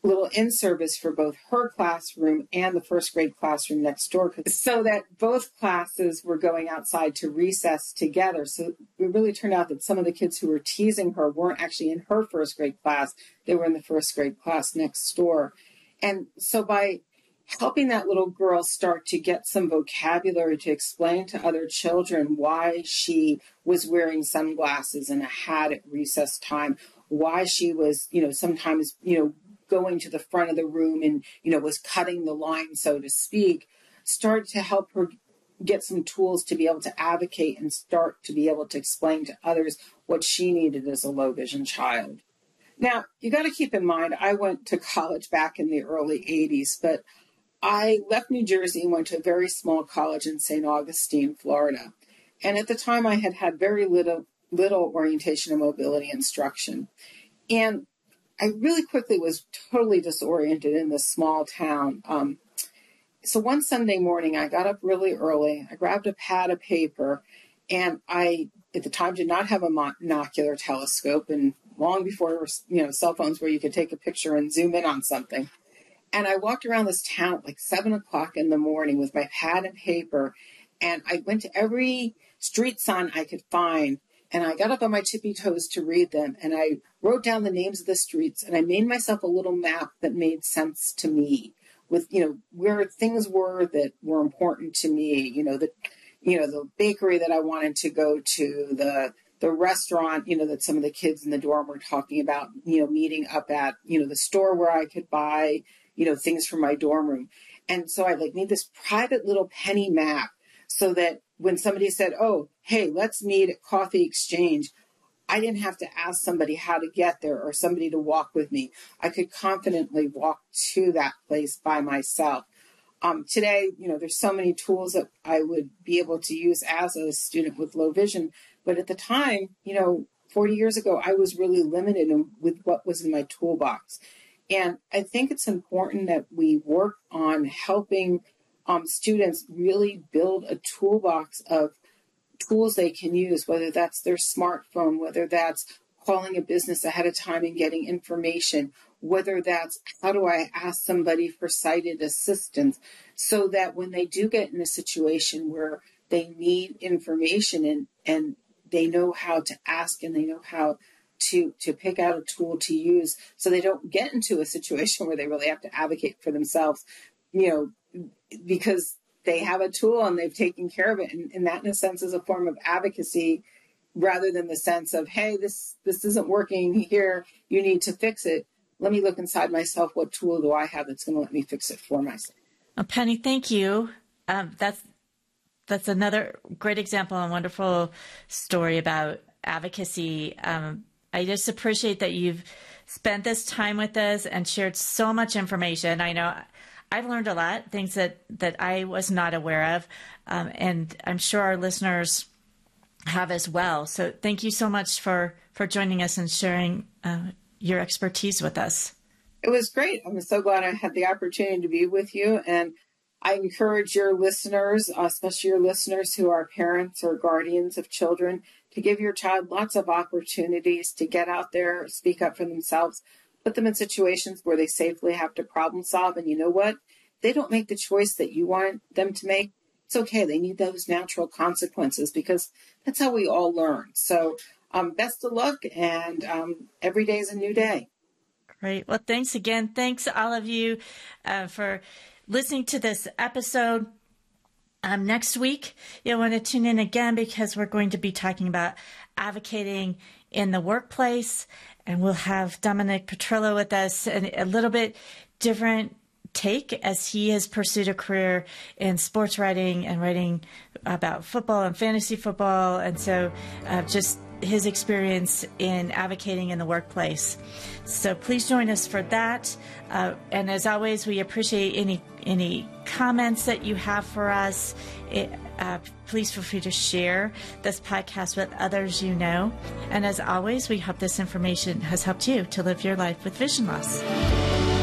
little in-service for both her classroom and the first grade classroom next door, so that both classes were going outside to recess together. So it really turned out that some of the kids who were teasing her weren't actually in her first grade class. They were in the first grade class next door. And so by helping that little girl start to get some vocabulary to explain to other children why she was wearing sunglasses and a hat at recess time, why she was, sometimes, going to the front of the room and, was cutting the line, so to speak, started to help her get some tools to be able to advocate and start to be able to explain to others what she needed as a low vision child. Now, you got to keep in mind, I went to college back in the early 80s, but I left New Jersey and went to a very small college in St. Augustine, Florida. And at the time, I had very little orientation and mobility instruction. And I really quickly was totally disoriented in this small town. So one Sunday morning, I got up really early. I grabbed a pad of paper, and I, at the time, did not have a monocular telescope, and long before there were, cell phones where you could take a picture and zoom in on something. And I walked around this town at like 7 o'clock in the morning with my pad and paper, and I went to every street sign I could find, and I got up on my tippy toes to read them, and I wrote down the names of the streets, and I made myself a little map that made sense to me with, where things were that were important to me, the bakery that I wanted to go to, the restaurant, that some of the kids in the dorm were talking about, meeting up at, the store where I could buy, things for my dorm room. And so I made this private little penny map so that when somebody said, oh, hey, let's meet at Coffee Exchange, I didn't have to ask somebody how to get there or somebody to walk with me. I could confidently walk to that place by myself. Today, there's so many tools that I would be able to use as a student with low vision. But at the time, 40 years ago, I was really limited with what was in my toolbox. And I think it's important that we work on helping students really build a toolbox of tools they can use, whether that's their smartphone, whether that's calling a business ahead of time and getting information, whether that's how do I ask somebody for sighted assistance, so that when they do get in a situation where they need information and they know how to ask and they know how to pick out a tool to use, so they don't get into a situation where they really have to advocate for themselves, because they have a tool and they've taken care of it. And that, in a sense, is a form of advocacy rather than the sense of, hey, this isn't working here, you need to fix it. Let me look inside myself. What tool do I have that's going to let me fix it for myself? Penny, thank you. That's another great example and wonderful story about advocacy. I just appreciate that you've spent this time with us and shared so much information. I know I've learned a lot, things that I was not aware of, and I'm sure our listeners have as well. So thank you so much for joining us and sharing your expertise with us. It was great. I'm so glad I had the opportunity to be with you. And I encourage your listeners, especially your listeners who are parents or guardians of children, to give your child lots of opportunities to get out there, speak up for themselves, put them in situations where they safely have to problem solve. And you know what? They don't make the choice that you want them to make. It's okay. They need those natural consequences because that's how we all learn. So best of luck, and every day is a new day. Great. Well, thanks again. Thanks all of you for listening to this episode. Next week, you'll want to tune in again because we're going to be talking about advocating in the workplace, and we'll have Dominic Petrillo with us, and a little bit different take as he has pursued a career in sports writing and writing about football and fantasy football. And so just his experience in advocating in the workplace. So please join us for that. And as always, we appreciate any comments that you have for us. Please feel free to share this podcast with others you know. And as always, we hope this information has helped you to live your life with vision loss.